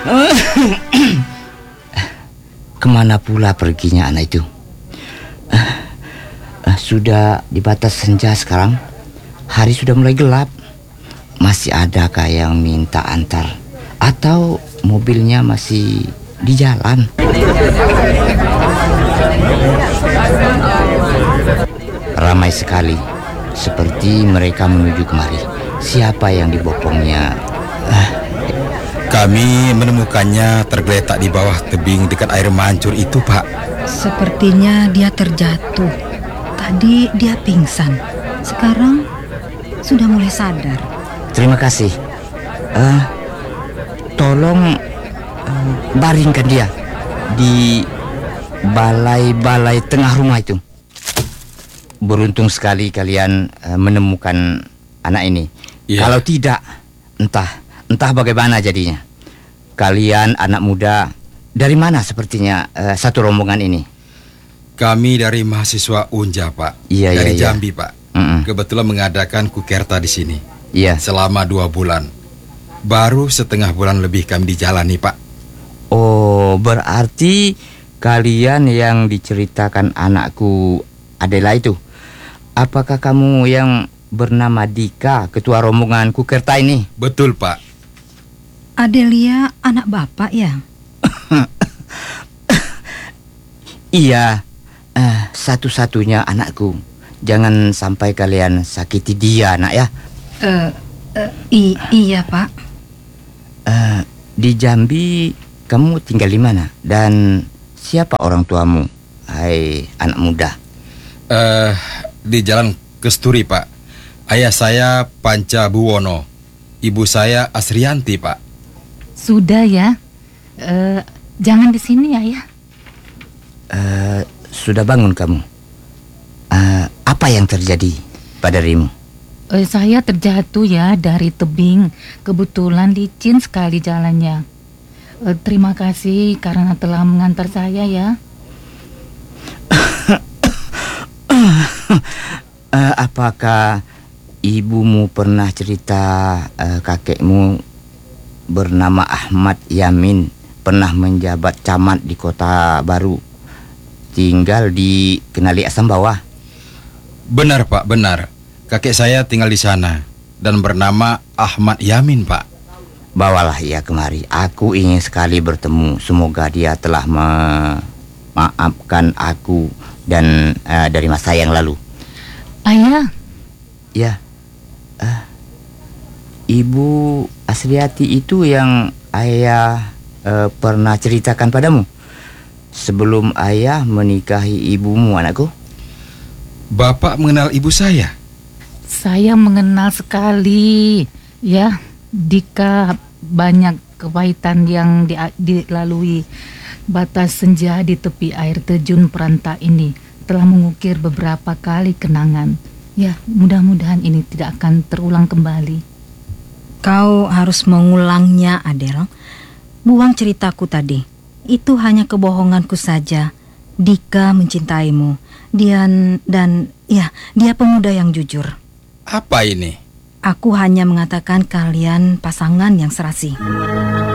Kemana pula perginya anak itu? Sudah di batas senja sekarang. Hari sudah mulai gelap. Masih adakah yang minta antar? Atau mobilnya masih di jalan? Ramai sekali. Seperti mereka menuju kemari. Siapa yang dibopongnya? Kami menemukannya tergeletak di bawah tebing dekat air mancur itu, Pak. Sepertinya dia terjatuh. Tadi dia pingsan. Sekarang sudah mulai sadar. Terima kasih. Tolong baringkan dia di balai-balai tengah rumah itu. Beruntung sekali kalian menemukan anak ini. Iya. Kalau tidak, entah bagaimana jadinya. Kalian anak muda dari mana sepertinya satu rombongan ini? Kami dari mahasiswa Unja, Pak. Iya, dari iya. Jambi, Pak. Mm-mm. Kebetulan mengadakan kukerta di sini. Iya. Selama 2 bulan. Baru setengah bulan lebih kami di jalan nih, Pak. Oh, berarti kalian yang diceritakan anakku Adela itu. Apakah kamu yang bernama Dika, ketua rombongan kukerta ini? Betul, Pak. Adelia anak bapak ya? Iya, satu-satunya anakku. Jangan sampai kalian sakiti dia, nak ya. Iya pak. Di Jambi kamu tinggal di mana? Dan siapa orang tuamu? Hai anak muda. Di Jalan Kesturi, Pak. Ayah saya Panca Buwono. Ibu saya Asrianti, Pak. Sudah ya. Jangan di sini ya. Sudah bangun kamu? Apa yang terjadi pada dirimu? Saya terjatuh ya dari tebing. Kebetulan licin sekali jalannya. Terima kasih karena telah mengantar saya ya. Apakah ibumu pernah cerita kakekmu bernama Ahmad Yamin pernah menjabat camat di Kota Baru, tinggal di Kenali Asam Bawah? Benar, Pak, benar. Kakek saya tinggal di sana dan bernama Ahmad Yamin, Pak. Bawalah ia kemari. Aku ingin sekali bertemu. Semoga dia telah memaafkan aku dan dari masa yang lalu. Ayah. Ya. Ibu Asriati itu yang ayah pernah ceritakan padamu sebelum ayah menikahi ibumu, anakku. Bapak mengenal ibu saya? Saya mengenal sekali. Ya, Dika banyak kepahitan yang dilalui. Batas senja di tepi air terjun Peranta ini telah mengukir beberapa kali kenangan. Ya, mudah-mudahan ini tidak akan terulang kembali. Kau harus mengulangnya, Adel. Buang ceritaku tadi. Itu hanya kebohonganku saja. Dika mencintaimu. Dia pemuda yang jujur. Apa ini? Aku hanya mengatakan kalian pasangan yang serasi.